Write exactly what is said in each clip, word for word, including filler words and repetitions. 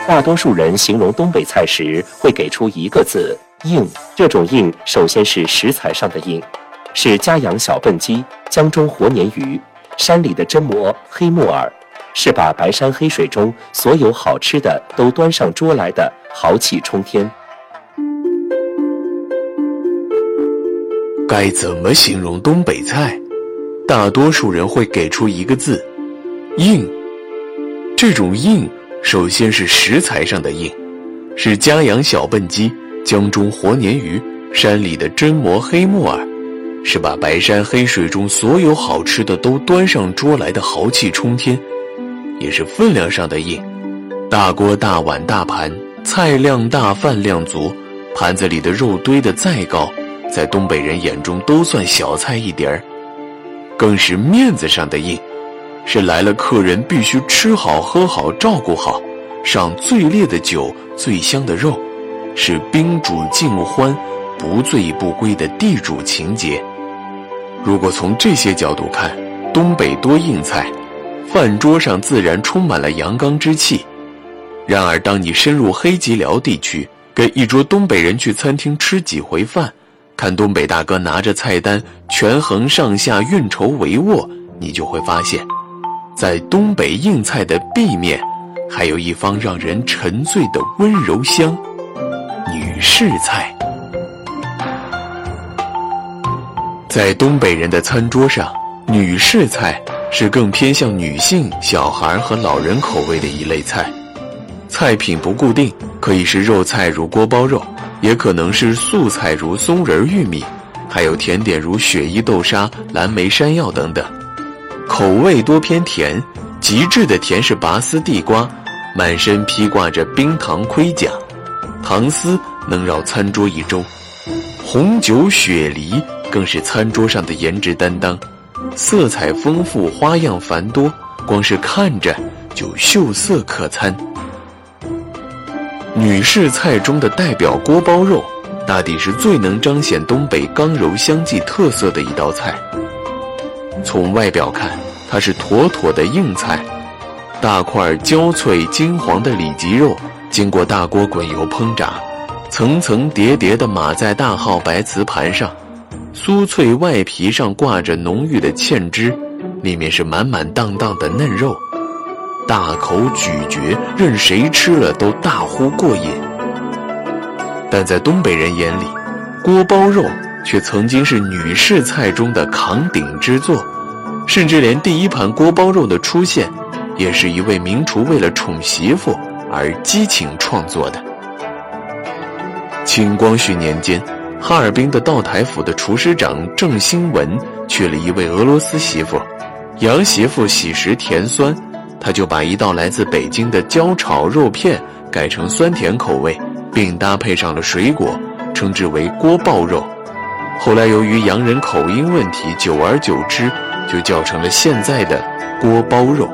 大多数人形容东北菜时会给出一个字“硬”。这种硬首先是食材上的硬，是家养小笨鸡、江中活鲶鱼、山里的榛蘑、黑木耳，是把白山黑水中所有好吃的都端上桌来的豪气冲天。 该怎么形容东北菜？大多数人会给出一个字：硬。这种硬首先是食材上的硬，是家养小笨鸡、江中活鲶鱼、山里的榛蘑、黑木耳，是把白山黑水中所有好吃的都端上桌来的豪气冲天，也是分量上的硬。大锅大碗大盘，菜量大饭量足，盘子里的肉堆得再高，在东北人眼中都算小菜一碟儿。更是面子上的硬，是来了客人必须吃好喝好照顾好，上最烈的酒最香的肉，是宾主尽欢不醉不归的地主情节。如果从这些角度看，东北多硬菜，饭桌上自然充满了阳刚之气。然而当你深入黑吉辽地区，跟一桌东北人去餐厅吃几回饭，看东北大哥拿着菜单权衡上下运筹帷幄，你就会发现，在东北硬菜的背面，还有一方让人沉醉的温柔乡——女士菜。在东北人的餐桌上，女士菜是更偏向女性、小孩和老人口味的一类菜。菜品不固定，可以是肉菜如锅包肉，也可能是素菜如松仁玉米，还有甜点如雪衣豆沙、蓝莓山药等等。口味多偏甜，极致的甜是拔丝地瓜，满身披挂着冰糖盔甲，糖丝能绕餐桌一周。红酒雪梨更是餐桌上的颜值担当，色彩丰富，花样繁多，光是看着就秀色可餐。女士菜中的代表锅包肉，大抵是最能彰显东北刚柔相济特色的一道菜。从外表看，它是妥妥的硬菜，大块焦脆金黄的里脊肉经过大锅滚油烹炸，层层叠叠地码在大号白瓷盘上，酥脆外皮上挂着浓郁的芡汁，里面是满满当当的嫩肉，大口咀嚼，任谁吃了都大呼过瘾。但在东北人眼里，锅包肉却曾经是女士菜中的扛鼎之作，甚至连第一盘锅包肉的出现，也是一位名厨为了宠媳妇而激情创作的。清光绪年间，哈尔滨的道台府的厨师长郑兴文娶了一位俄罗斯媳妇，洋媳妇喜食甜酸，他就把一道来自北京的焦炒肉片改成酸甜口味，并搭配上了水果，称之为锅爆肉。后来由于洋人口音问题，久而久之就叫成了现在的锅包肉。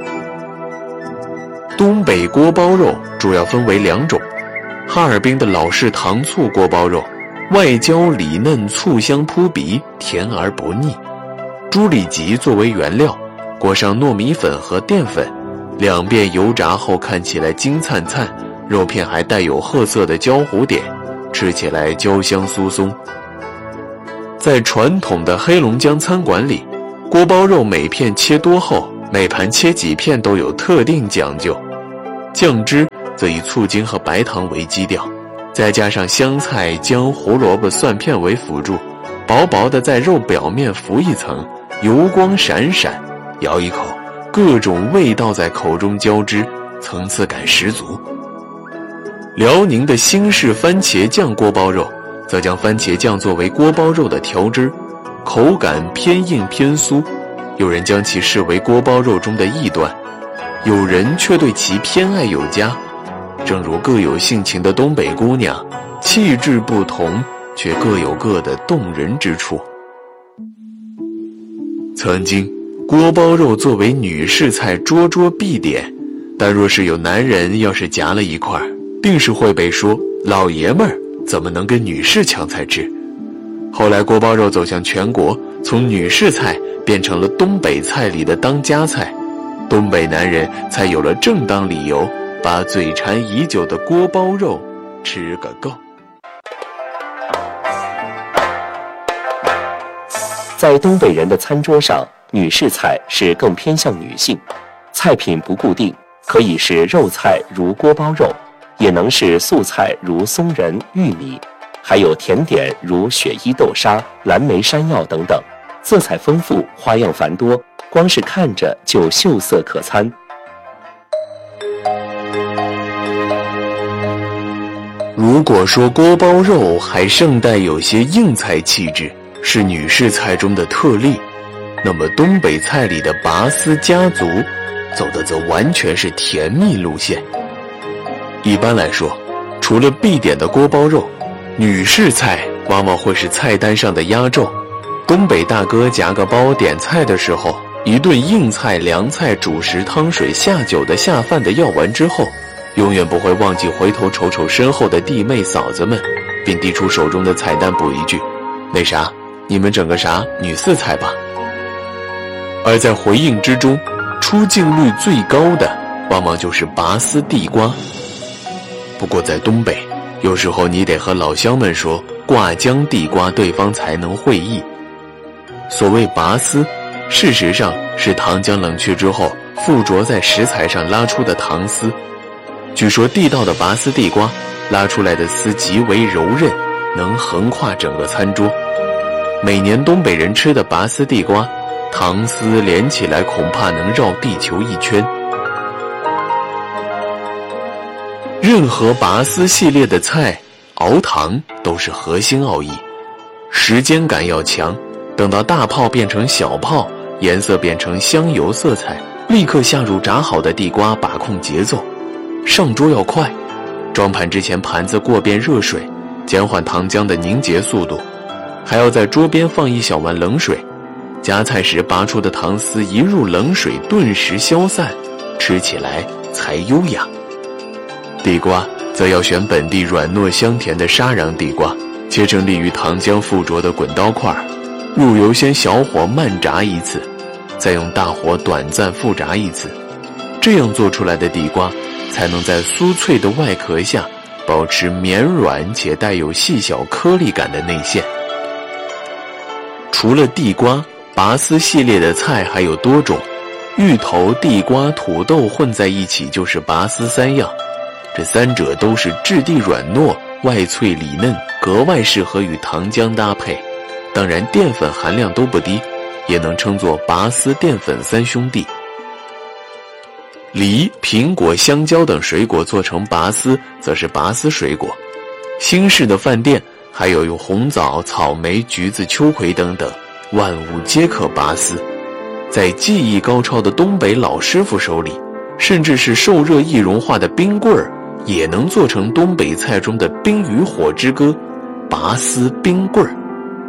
东北锅包肉主要分为两种，哈尔滨的老式糖醋锅包肉，外焦里嫩，醋香扑鼻，甜而不腻。猪里脊作为原料，裹上糯米粉和淀粉，两遍油炸后看起来金灿灿，肉片还带有褐色的焦糊点，吃起来焦香酥松。在传统的黑龙江餐馆里，锅包肉每片切多厚，每盘切几片都有特定讲究。酱汁则以醋精和白糖为基调，再加上香菜、姜、胡萝卜、蒜片为辅助，薄薄的在肉表面浮一层，油光闪闪，咬一口，各种味道在口中交织，层次感十足。辽宁的新式番茄酱锅包肉则将番茄酱作为锅包肉的调汁，口感偏硬偏酥，有人将其视为锅包肉中的异端，有人却对其偏爱有加。正如各有性情的东北姑娘，气质不同，却各有各的动人之处。曾经锅包肉作为女士菜桌桌必点，但若是有男人要是夹了一块，定是会被说老爷们儿怎么能跟女士抢菜吃。后来锅包肉走向全国，从女士菜变成了东北菜里的当家菜，东北男人才有了正当理由把嘴馋已久的锅包肉吃个够。 在东北人的餐桌上，女士菜是更偏向女性，菜品不固定，可以是肉菜如锅包肉，也能是素菜如松仁、玉米，还有甜点如雪衣豆沙、蓝莓山药等等，色彩丰富，花样繁多，光是看着就秀色可餐。 如果说锅包肉还盛带有些硬菜气质，是女士菜中的特例，那么东北菜里的拔丝家族走的则完全是甜蜜路线。一般来说，除了必点的锅包肉，女士菜往往会是菜单上的压轴。东北大哥夹个包点菜的时候，一顿硬菜、凉菜、主食、汤水、下酒的、下饭的要完之后，永远不会忘记回头瞅瞅身后的弟妹嫂子们，并递出手中的菜单补一句：那啥，你们整个啥女四菜吧。而在回应之中，出镜率最高的往往就是拔丝地瓜。不过在东北，有时候你得和老乡们说挂浆地瓜，对方才能会意。所谓拔丝，事实上是糖浆冷却之后附着在食材上拉出的糖丝。据说地道的拔丝地瓜拉出来的丝极为柔韧，能横跨整个餐桌。每年东北人吃的拔丝地瓜，糖丝连起来恐怕能绕地球一圈。任何拔丝系列的菜，熬糖都是核心奥义，时间感要强，等到大泡变成小泡，颜色变成香油色彩，立刻下入炸好的地瓜，把控节奏。上桌要快，装盘之前盘子过遍热水，减缓糖浆的凝结速度，还要在桌边放一小碗冷水，夹菜时拔出的糖丝一入冷水顿时消散，吃起来才优雅。地瓜则要选本地软糯香甜的沙瓤地瓜，切成利于糖浆附着的滚刀块，入油先小火慢炸一次，再用大火短暂复炸一次，这样做出来的地瓜才能在酥脆的外壳下保持绵软且带有细小颗粒感的内馅。除了地瓜，拔丝系列的菜还有多种，芋头、地瓜、土豆混在一起就是拔丝三样，这三者都是质地软糯，外脆里嫩，格外适合与糖浆搭配。当然淀粉含量都不低，也能称作拔丝淀粉三兄弟。梨、苹果、香蕉等水果做成拔丝，则是拔丝水果。新式的饭店还有用红枣、草莓、橘子、秋葵等等，万物皆可拔丝。在技艺高超的东北老师傅手里，甚至是受热易融化的冰棍儿，也能做成东北菜中的冰与火之歌——拔丝冰棍儿。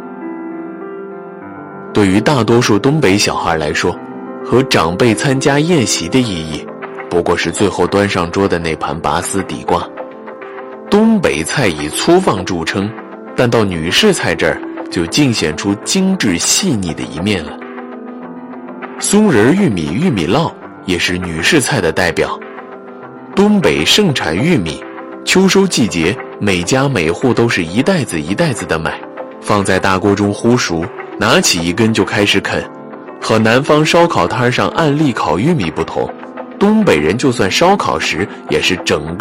对于大多数东北小孩来说，和长辈参加宴席的意义，不过是最后端上桌的那盘拔丝地瓜。东北菜以粗放著称，但到女士菜这儿就尽显出精致细腻的一面了。松仁玉米、玉米烙也是女士菜的代表。东北盛产玉米，秋收季节每家每户都是一袋子一袋子的买，放在大锅中烀熟，拿起一根就开始啃。和南方烧烤摊上按粒烤玉米不同，东北人就算烧烤时也是整